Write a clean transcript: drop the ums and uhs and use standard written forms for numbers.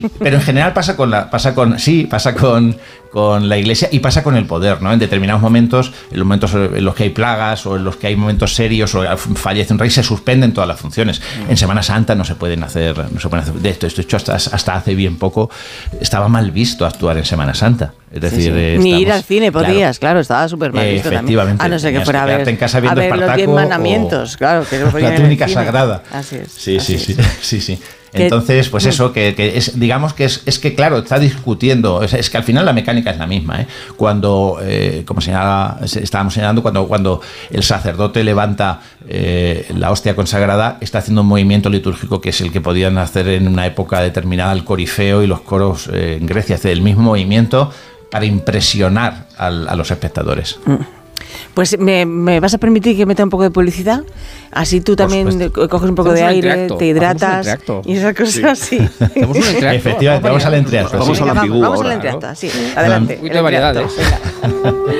Pero en general pasa con la Iglesia y pasa con el poder, ¿no? En determinados momentos, en los momentos en los que hay plagas o en los que hay momentos serios o fallece un rey, se suspenden todas las funciones. En Semana Santa no se pueden hacer de esto. De hecho, hasta hace bien poco estaba mal visto actuar en Semana Santa. Es decir, ni ir al cine podías, claro, estaba súper mal visto efectivamente, también. A no ser que fuera a ver, en casa viendo los 10 mandamientos, claro. Que no la túnica sagrada. Así es. Sí. Entonces, pues eso, que es, digamos que es que, claro, está discutiendo, es que al final la mecánica es la misma, ¿eh? Cuando, como estábamos señalando, cuando el sacerdote levanta la hostia consagrada, está haciendo un movimiento litúrgico que es el que podían hacer en una época determinada el corifeo y los coros en Grecia, hacer el mismo movimiento para impresionar a los espectadores. Pues me vas a permitir que meta un poco de publicidad, así tú también coges un poco de aire, te hidratas y esas cosas así. Efectivamente, vamos al entreacto. Vamos a la ambigua. Vamos al entreacto, sí, adelante. Mucha variedad,